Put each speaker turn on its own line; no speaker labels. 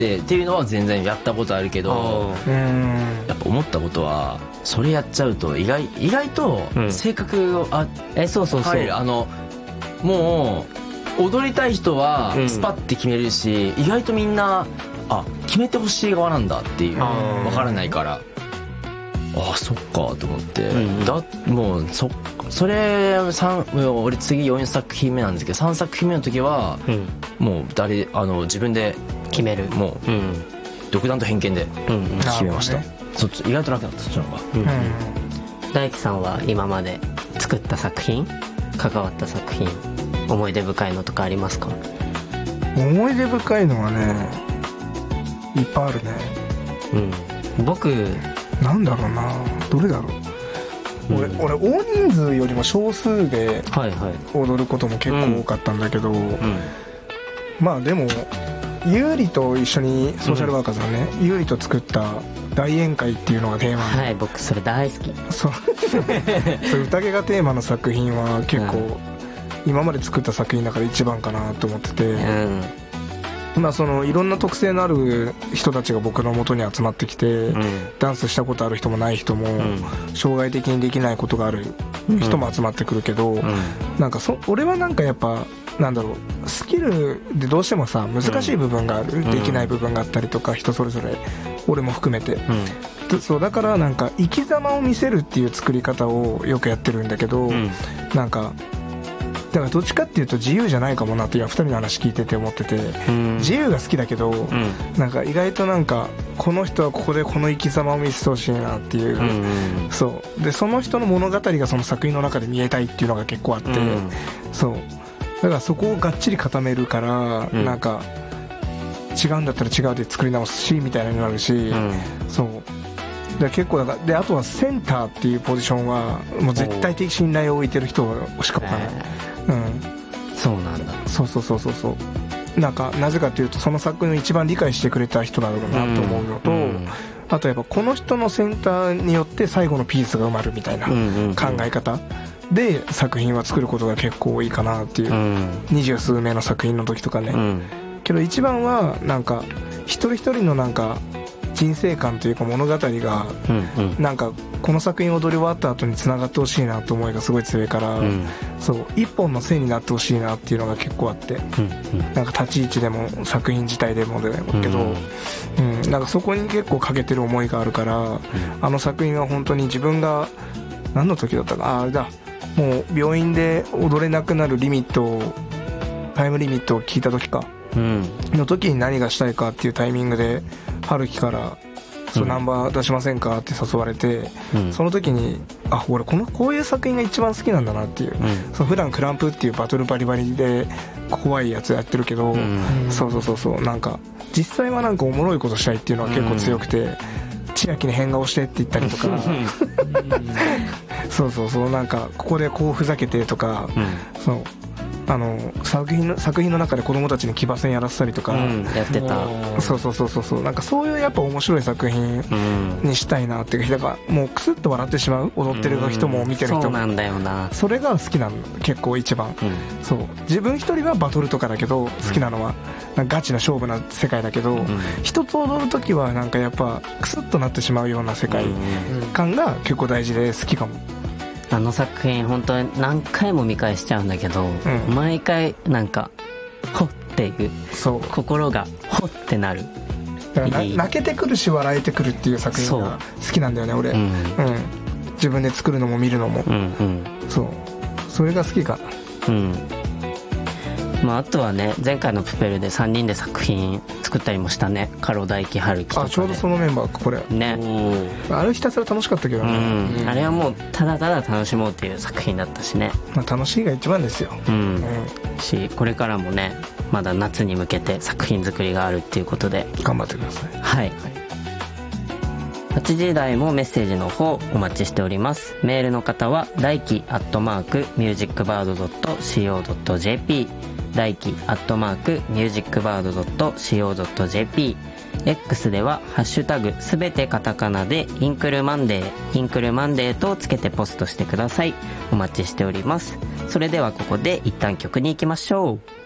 っていうのは全然やったことあるけど、やっぱ思ったことはそれやっちゃうと意外と性格を
そう
もう踊りたい人はスパッて決めるし、意外とみんな決めてほしい側なんだっていう分からないから、そっかと思って、もうそれ俺次4作品目なんですけど、3作品目の時はもう自分で
決める、
もう独断と偏見で決めました、意外と楽だった。そっちの方が。
大輝さんは今まで作った作品、関わった作品、思い出深いのとかありますか？
思い出深いのはね、いっぱいあるね。
僕
なんだろうな、どれだろう。俺大人数よりも少数で踊ることも結構多かったんだけど、まあでも優里と一緒にソーシャルワーカーズのね、優里と作った大宴会っていうのがテーマ。
はい、僕それ大好き。
そう宴がテーマの作品は結構今まで作った作品だから一番かなと思ってて、そのいろんな特性のある人たちが僕の元に集まってきて、ダンスしたことある人もない人も、障害的にできないことがある人も集まってくるけど、なんか俺はなんかやっぱなんだろう、スキルでどうしてもさ難しい部分がある、できない部分があったりとか、人それぞれ俺も含めて、そうだからなんか生き様を見せるっていう作り方をよくやってるんだけど、なんかだからどっちかっていうと自由じゃないかもなって2人の話聞いてて思ってて、自由が好きだけど、なんか意外となんかこの人はここでこの生き様を見せてほしいなっていう、そうでその人の物語がその作品の中で見えたいっていうのが結構あって、そうだからそこをがっちり固めるから、なんか違うんだったら違うで作り直すしみたいなのになるし、そうで結構であとはセンターっていうポジションはもう絶対的信頼を置いてる人しか置かない。
そうなんだ。
そうなんかなぜかというとその作品を一番理解してくれた人だろうなと思うのと、あとやっぱこの人のセンターによって最後のピースが埋まるみたいな考え方で作品は作ることが結構多いかなっていう、20数名の作品の時とかね、けど一番はなんか一人一人のなんか人生観というか物語がなんかこの作品を踊り終わった後に繋がってほしいなと思いがすごい強いから、そう一本の線になってほしいなっていうのが結構あって、なんか立ち位置でも作品自体でもだけど、なんかそこに結構かけてる思いがあるから、あの作品は本当に自分が何の時だったか、あれだ、もう病院で踊れなくなるタイムリミットを聞いた時か、の時に何がしたいかっていうタイミングで春樹からナンバー出しませんかって誘われて、その時に俺こういう作品が一番好きなんだなっていう、普段クランプっていうバトルバリバリで怖いやつやってるけど、そうなんか実際はなんかおもろいことしたいっていうのは結構強くて、千秋に変顔してって言ったりとかそうなんかここでこうふざけてとか、そう作品の中で子供たちに騎馬戦やらせたりとか、
やってた。
そうなんかそういうやっぱ面白い作品にしたいなっていうか、だからもうクスッと笑ってしまう、踊ってる人も見てる人も、
そうなんだよな。
それが好きなの結構一番、そう自分一人はバトルとかだけど好きなのはなんかガチな勝負な世界だけど、人と踊る時はなんかやっぱクスッとなってしまうような世界観が結構大事で好きかも。
あの作品本当に何回も見返しちゃうんだけど、毎回なんかほっていう、心がほってなる。
だから泣けてくるし笑えてくるっていう作品が好きなんだよね俺、自分で作るのも見るのも、それが好きか
な。あとはね、前回のプペルで3人で作品作ったりもしたね。カロ大輝春樹とかで。
ちょうどそのメンバーかこれね。あれひたすら楽しかったけどね、
あれはもうただただ楽しもうっていう作品だったしね。
楽しいが一番ですよ。
これからもね、まだ夏に向けて作品作りがあるっていうことで
頑張ってください。
はい、8時台もメッセージの方お待ちしております。メールの方は大輝@musicbird.co.jp、大輝@musicbird.co.jp、 X ではハッシュタグすべてカタカナでインクルマンデーとつけてポストしてください。お待ちしております。それではここで一旦曲に行きましょう。